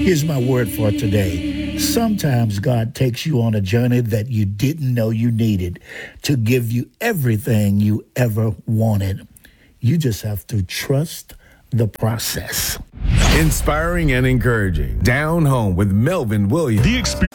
Here's my word for today. Sometimes God takes you on a journey that you didn't know you needed to give you everything you ever wanted. You just have to trust the process. Inspiring and encouraging. Down Home with Melvin Williams. The experience.